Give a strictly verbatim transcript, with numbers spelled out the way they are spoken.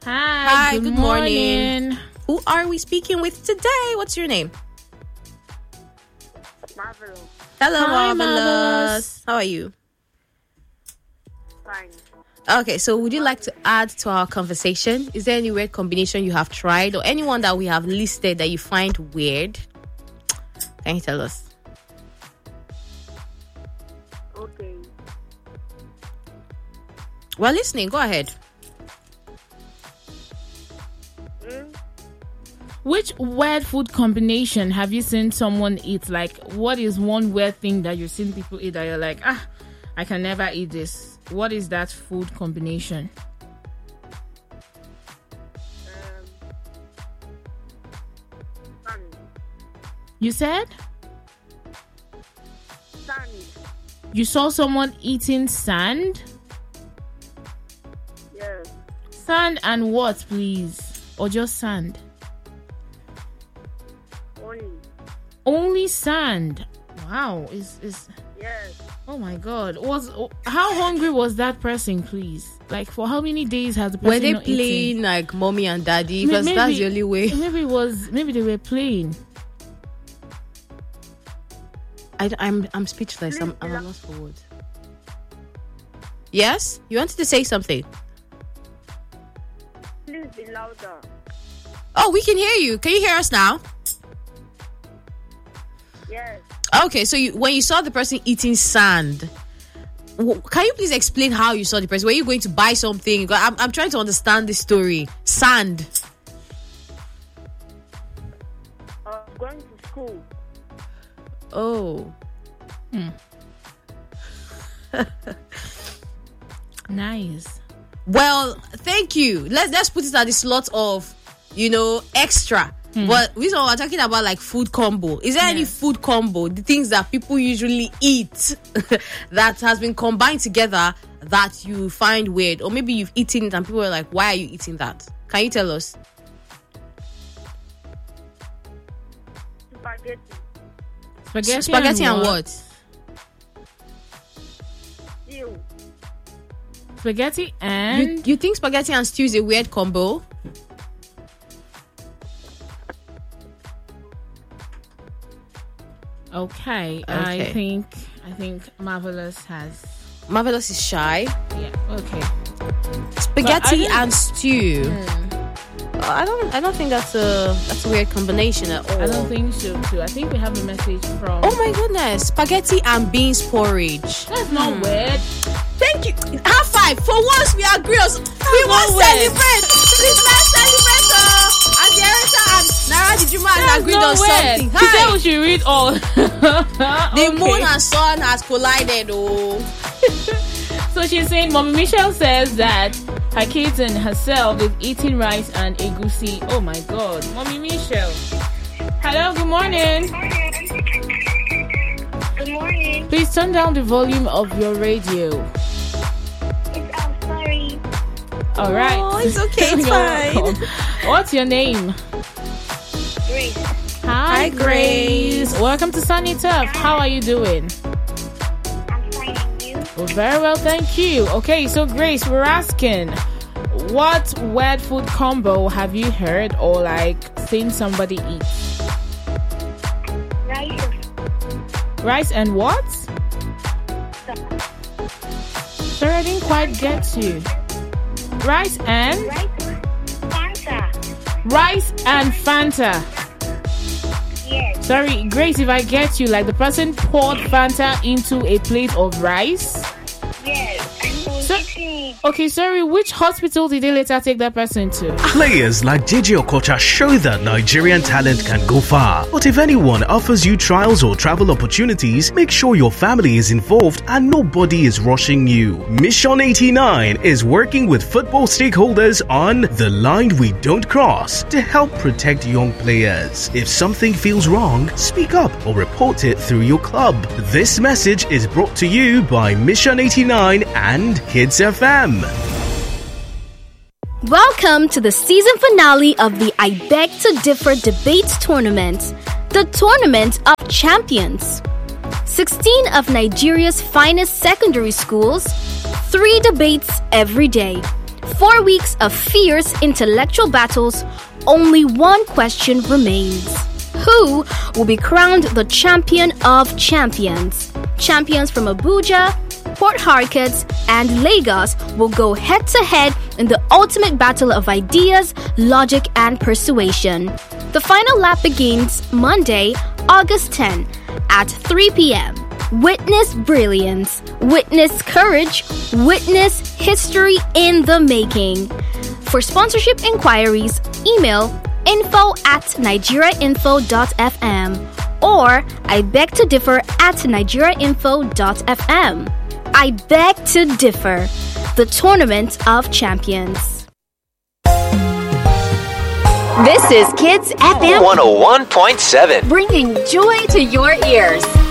Hi, Hi, good, good morning. morning. Who are we speaking with today? What's your name? Marvelous. Hello, Hi, Marvelous. Marvelous. How are you? Fine. Okay, so would you like to add to our conversation? Is there any weird combination you have tried or anyone that we have listed that you find weird? Can you tell us? Okay. We're listening. Go ahead. Mm? Which weird food combination have you seen someone eat? Like, what is one weird thing that you've seen people eat that you're like, ah, I can never eat this? What is that food combination? Um. Sunny. You said Sunny. you saw someone eating sand? Yes. Sand and what, please? Or just sand? Only. Only sand. Wow. Is is Yes. oh my god. Was how hungry was that person, please? Like, for how many days has the person Were they not eaten? playing like mommy and daddy? May- Because maybe- that's the only way. Maybe it was maybe they were playing. I, I'm I'm speechless. I'm I'm lost for words. Yes, you wanted to say something. Please be louder. Oh, we can hear you. Can you hear us now? Yes. Okay, so you, when you saw the person eating sand, w- can you please explain how you saw the person? Were you going to buy something? I'm, I'm trying to understand this story. Sand. I was going to school. Oh. Nice. Well, thank you. Let's let's put it at the slot of, you know, extra. But we are talking about like food combo. Is there any Yes. food combo, the things that people usually eat that has been combined together that you find weird? Or maybe you've eaten it and people are like, why are you eating that? Can you tell us? Spaghetti. Spaghetti, Spaghetti and what? Stew. Spaghetti You, and you think spaghetti and stew is a weird combo? okay. I Okay. think I think Marvelous has Marvelous is shy. yeah. Okay. Spaghetti But I and stew. Uh, I don't. I don't think that's a that's a weird combination at all. I don't think so too. I think we have a message from. Oh my goodness! Spaghetti and beans porridge. That's not weird. Thank you. High five. For once, we agree. on- We not want to weird. celebrate. Please let's celebrate. Uh, and the Erita and Nara Dijuma has That's agreed not on weird. something. She said Hi. we should read all. The Okay. moon and sun has collided. Oh. So she's saying, Mommy Michelle says that her kids and herself is eating rice and egusi. Oh my God, Mommy Michelle. Hello, good morning. Good morning. Please turn down the volume of your radio. It's I'm sorry. All right. Oh, it's okay, it's You're fine. welcome. What's your name? Grace. Hi, Hi, Grace. Welcome to Sunny Turf. How are you doing? I'm fine and you? Well, very well, thank you. Okay, so Grace, we're asking, what weird food combo have you heard or like seen somebody eat? Rice. Rice and what? Sorry, I didn't quite get you. Rice and Rice. Fanta. rice and Fanta. Yes. Sorry, Grace, if I get you, like the person poured Fanta into a plate of rice. Yes. And was So- eating it. Okay, sorry, which hospital did they later take that person to? Players like J J Okocha show that Nigerian talent can go far. But if anyone offers you trials or travel opportunities, make sure your family is involved and nobody is rushing you. Mission eighty-nine is working with football stakeholders on The Line We Don't Cross to help protect young players. If something feels wrong, speak up or report it through your club. This message is brought to you by Mission eighty-nine and Kids F M. Welcome to the season finale of the I Beg to Differ Debates Tournament, the Tournament of Champions. sixteen of Nigeria's finest secondary schools, three debates every day. four weeks of fierce intellectual battles, only one question remains. Who will be crowned the champion of champions? Champions from Abuja, Port Harcourt, and Lagos will go head-to-head in the ultimate battle of ideas, logic, and persuasion. The final lap begins Monday, August tenth at three p.m. Witness brilliance, witness courage, witness history in the making. For sponsorship inquiries, email info at nigeriainfo.fm or I beg to differ at nigeriainfo.fm. I beg to differ, the Tournament of Champions. This is Kids F M one oh one point seven, bringing joy to your ears.